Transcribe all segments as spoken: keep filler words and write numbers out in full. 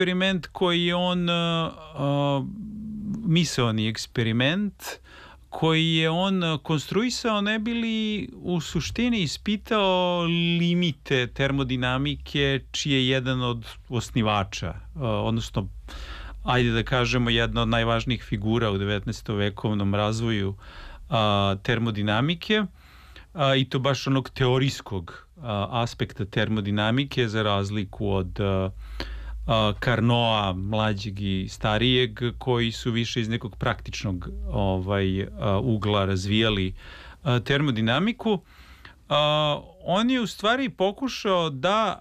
eksperiment koji je on uh, uh, misaoni eksperiment koji je on konstruisao ne bi li u suštini ispitao limite termodinamike čiji je jedan od osnivača, uh, odnosno ajde da kažemo jedna od najvažnijih figura u devetnaestovekovnom razvoju uh, termodinamike, uh, i to baš onog teorijskog uh, aspekta termodinamike za razliku od uh, Carnota, mlađeg i starijeg, koji su više iz nekog praktičnog ovaj, ugla razvijali termodinamiku. On je u stvari pokušao da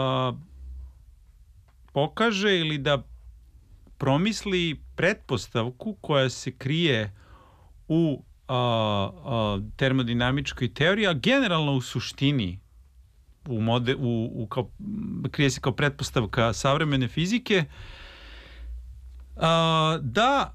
pokaže ili da promisli pretpostavku koja se krije u termodinamičkoj teoriji, a generalno u suštini u mode, u, u kao, krije se kao pretpostavka savremene fizike, a, da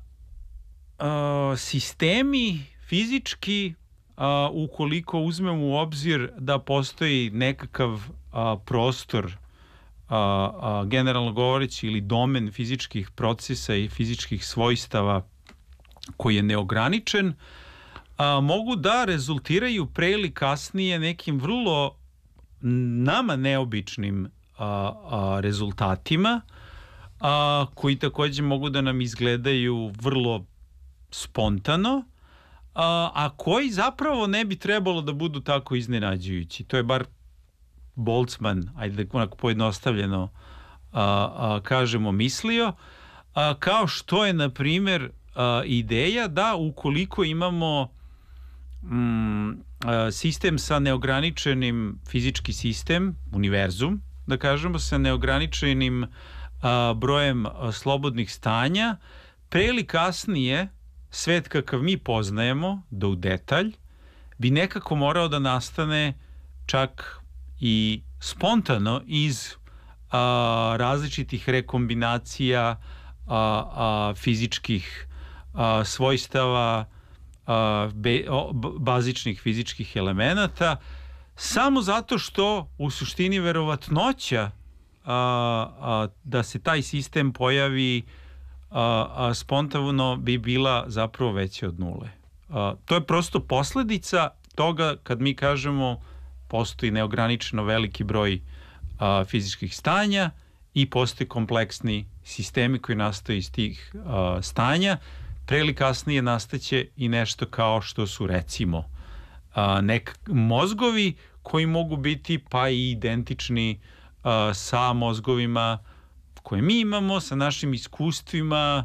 a, sistemi fizički, a, ukoliko uzmemo u obzir da postoji nekakav a, prostor, a, a, generalno govoreći, ili domen fizičkih procesa i fizičkih svojstava koji je neograničen, a, mogu da rezultiraju pre ili kasnije nekim vrlo nama neobičnim a, a, rezultatima, a, koji takođe mogu da nam izgledaju vrlo spontano, a, a koji zapravo ne bi trebalo da budu tako iznenađujući. To je bar Boltzmann, ajde da onako pojednostavljeno a, a, kažemo, mislio, a, kao što je, na primjer, a, ideja da ukoliko imamo mm, sistem sa neograničenim, fizički sistem, univerzum, da kažemo, sa neograničenim a, brojem a, slobodnih stanja, pre ili kasnije svet kakav mi poznajemo, do u detalj, bi nekako morao da nastane čak i spontano iz a, različitih rekombinacija a, a, fizičkih a, svojstava, Be, o, bazičnih fizičkih elemenata, samo zato što u suštini verovatnoća a, a, da se taj sistem pojavi a, a, spontano bi bila zapravo veća od nule. A, to je prosto posledica toga kad mi kažemo postoji neograničeno veliki broj a, fizičkih stanja i postoji kompleksni sistemi koji nastaju iz tih a, stanja. Pre ili kasnije nastaće i nešto kao što su, recimo, nek mozgovi koji mogu biti pa i identični sa mozgovima koje mi imamo, sa našim iskustvima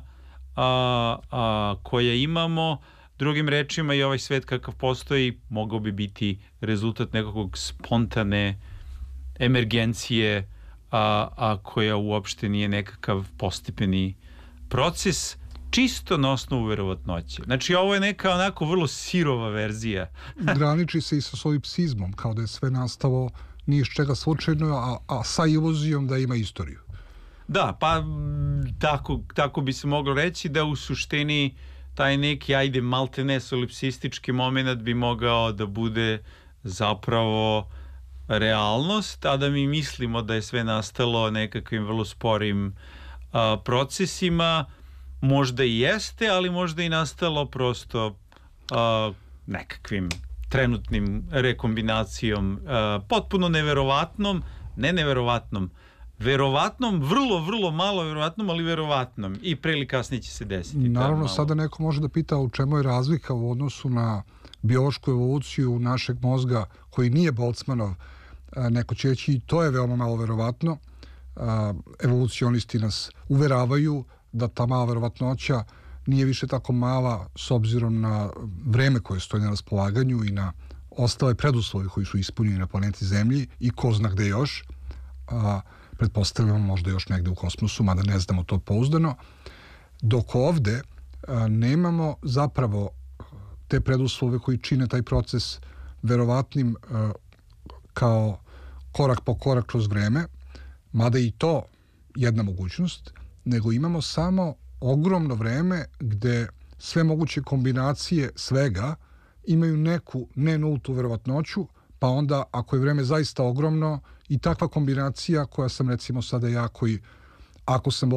koje imamo. Drugim rečima, i ovaj svet kakav postoji mogao bi biti rezultat nekakvog spontane emergencije, a, a koja uopšte nije nekakav postepeni proces, čisto na osnovu verovatnoće. Znači, ovo je neka onako vrlo sirova verzija. Graniči se i sa solipsizmom, kao da je sve nastalo ni iz čega slučajno, a, a sa iluzijom da ima istoriju. Da, pa tako, tako bi se moglo reći da u suštini taj neki, ajde, maltene solipsistički moment bi mogao da bude zapravo realnost, a da mi mislimo da je sve nastalo nekakvim vrlo sporim a, procesima. Možda i jeste, ali možda i nastalo prosto uh, nekakvim trenutnim rekombinacijom, uh, potpuno neverovatnom, ne neverovatnom, verovatnom, vrlo, vrlo malo verovatnom, ali verovatnom, i pre ili kasnije će se desiti. Naravno, sada neko može da pita u čemu je razlika u odnosu na biološku evoluciju našeg mozga, koji nije Boltzmannov. Neko će reći i to je veoma malo verovatno. Evolucionisti nas uveravaju da ta mala verovatnoća nije više tako mala s obzirom na vreme koje stoji na raspolaganju i na ostale preduslove koji su ispunjeni na planeti Zemlji i ko zna gde još. A, pretpostavljamo možda još negde u kosmosu, mada ne znamo to pouzdano. Dok ovde a, nemamo zapravo te preduslove koji čine taj proces verovatnim a, kao korak po korak kroz vreme, mada i to jedna mogućnost, nego imamo samo ogromno vreme gde sve moguće kombinacije svega imaju neku ne nultu verovatnoću, pa onda ako je vreme zaista ogromno i takva kombinacija koja sam recimo sada ja koji ako sam